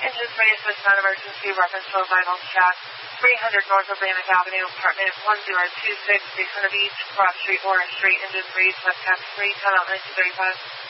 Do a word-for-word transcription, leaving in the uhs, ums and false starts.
Engines raised with non-emergency reference to a vital check. three hundred North Atlantic Avenue, apartment one zero two six, six hundred East, Cross Street, Orange Street. Engines raised, West Cap three, time out nineteen thirty-five.